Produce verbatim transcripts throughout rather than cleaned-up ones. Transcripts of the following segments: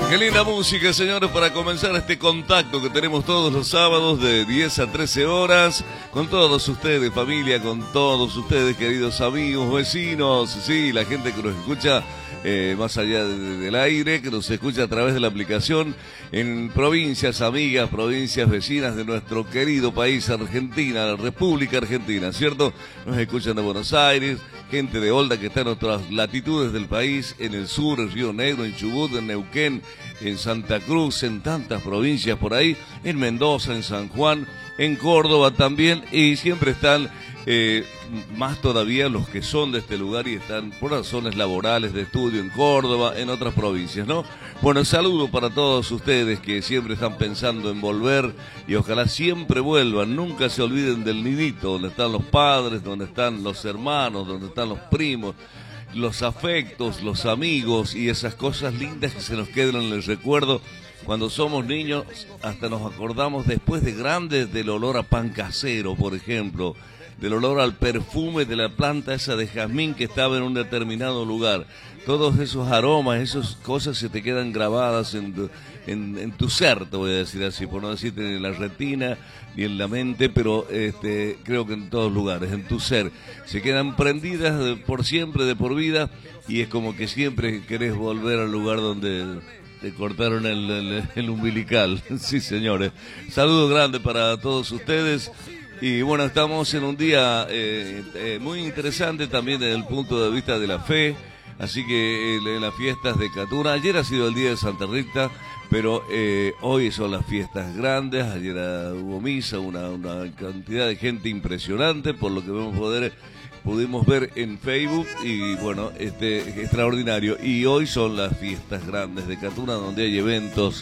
Qué linda música, señores, para comenzar este contacto que tenemos todos los sábados de diez a trece horas con todos ustedes, familia, con todos ustedes, queridos amigos, vecinos, sí, la gente que nos escucha eh, más allá de, de, del aire, que nos escucha a través de la aplicación en provincias amigas, provincias vecinas de nuestro querido país Argentina, la República Argentina, ¿cierto? Nos escuchan de Buenos Aires, gente de Olda que está en otras latitudes del país, en el sur, en Río Negro, en Chubut, en Neuquén, en Santa Cruz, en tantas provincias por ahí, en Mendoza, en San Juan, en Córdoba también, y siempre están eh, más todavía los que son de este lugar y están por razones laborales, de estudio en Córdoba, en otras provincias, ¿no? Bueno, saludo para todos ustedes que siempre están pensando en volver y ojalá siempre vuelvan, nunca se olviden del nidito, donde están los padres, donde están los hermanos, donde están los primos, los afectos, los amigos y esas cosas lindas que se nos quedan en el recuerdo. Cuando somos niños hasta nos acordamos después de grandes del olor a pan casero, por ejemplo, del olor al perfume de la planta esa de jazmín que estaba en un determinado lugar. Todos esos aromas, esas cosas se te quedan grabadas en tu, en, en tu ser, te voy a decir así, por no decirte en la retina ni en la mente, pero este, creo que en todos lugares, en tu ser. Se quedan prendidas de, por siempre, de por vida, y es como que siempre querés volver al lugar donde te cortaron el, el, el umbilical. Sí, señores. Saludo grande para todos ustedes. Y bueno, estamos en un día eh, eh, muy interesante también desde el punto de vista de la fe. Así que en eh, las fiestas de Catuna, ayer ha sido el día de Santa Rita, pero eh, hoy son las fiestas grandes. Ayer hubo misa, una, una cantidad de gente impresionante, por lo que vamos a poder, pudimos ver en Facebook, y bueno, este extraordinario. Y hoy son las fiestas grandes de Catuna, donde hay eventos,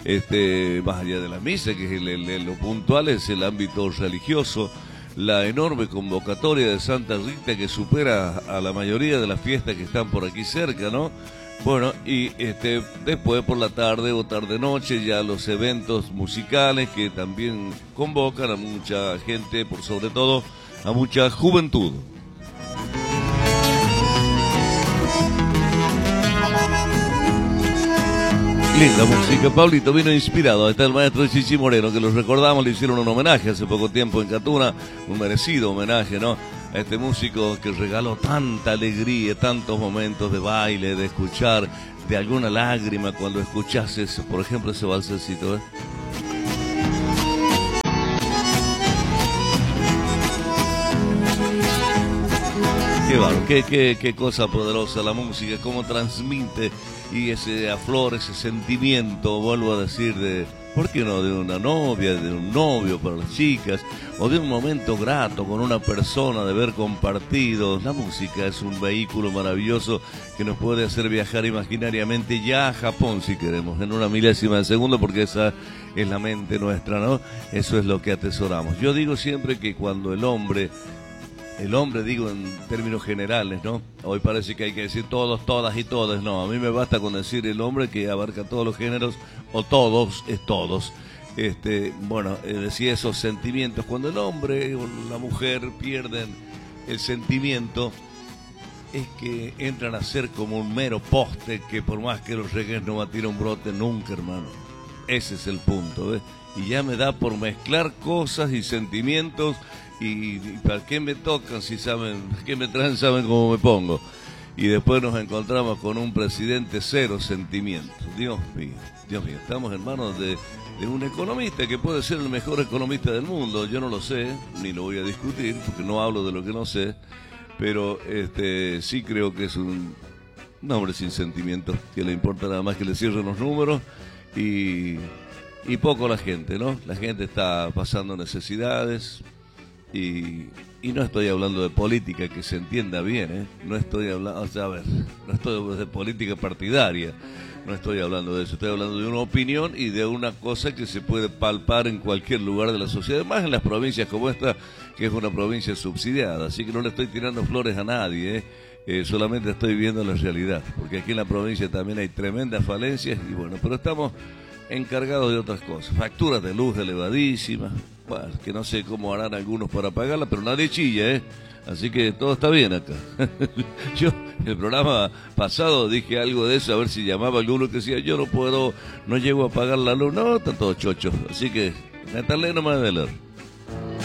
este más allá de la misa, que es el, el, lo puntual es el ámbito religioso. La enorme convocatoria de Santa Rita que supera a la mayoría de las fiestas que están por aquí cerca, ¿no? Bueno, y este después por la tarde o tarde-noche ya los eventos musicales que también convocan a mucha gente, por sobre todo a mucha juventud. Linda música, Pablito vino inspirado. Está el maestro Chichi Moreno, que los recordamos, le hicieron un homenaje hace poco tiempo en Catuna, un merecido homenaje, ¿no? A este músico que regaló tanta alegría, tantos momentos de baile, de escuchar, de alguna lágrima cuando escuchases, por ejemplo, ese balsecito, ¿eh? Qué barro, qué, qué, qué cosa poderosa la música, cómo transmite y ese aflora, ese sentimiento, vuelvo a decir, de, ¿por qué no?, de una novia, de un novio para las chicas, o de un momento grato con una persona, de ver compartido. La música es un vehículo maravilloso que nos puede hacer viajar imaginariamente ya a Japón, si queremos, en una milésima de segundo, porque esa es la mente nuestra, ¿no? Eso es lo que atesoramos. Yo digo siempre que cuando el hombre... El hombre, digo en términos generales, ¿no? Hoy parece que hay que decir todos, todas y todas. No, a mí me basta con decir el hombre, que abarca todos los géneros, o todos, es todos. Este, bueno, eh, decía esos sentimientos. Cuando el hombre o la mujer pierden el sentimiento, es que entran a ser como un mero poste que por más que los regues no va a tirar un brote nunca, hermano. Ese es el punto, ¿ves? Y ya me da por mezclar cosas y sentimientos. Y, y para qué me tocan si saben, qué me traen, saben cómo me pongo. Y después nos encontramos con un presidente cero sentimientos. Dios mío, Dios mío, estamos en manos de, de un economista que puede ser el mejor economista del mundo. Yo no lo sé, ni lo voy a discutir, porque no hablo de lo que no sé, pero este sí creo que es un, un hombre sin sentimientos, que le importa nada más que le cierren los números y, y poco la gente, ¿no? La gente está pasando necesidades. Y, y no estoy hablando de política, que se entienda bien, ¿eh? No estoy hablando, o sea, a ver, no estoy de política partidaria, no estoy hablando de eso, estoy hablando de una opinión y de una cosa que se puede palpar en cualquier lugar de la sociedad, más en las provincias como esta, que es una provincia subsidiada, así que no le estoy tirando flores a nadie, ¿eh? Eh, solamente estoy viendo la realidad, porque aquí en la provincia también hay tremendas falencias y bueno, pero estamos encargados de otras cosas, facturas de luz elevadísimas, Bueno, que no sé cómo harán algunos para pagarla, pero nadie chilla, ¿eh? Así que todo está bien acá. Yo, el programa pasado dije algo de eso, a ver si llamaba alguno que decía, yo no puedo, no llego a pagar la luz. No, están todos chochos. Así que, métale nomás de leer.